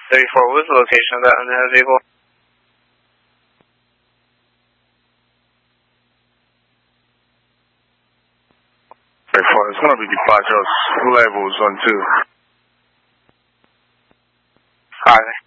34, what was the location of that unidentified vehicle? 34, it's going to be departure. Labels on 2. Copy.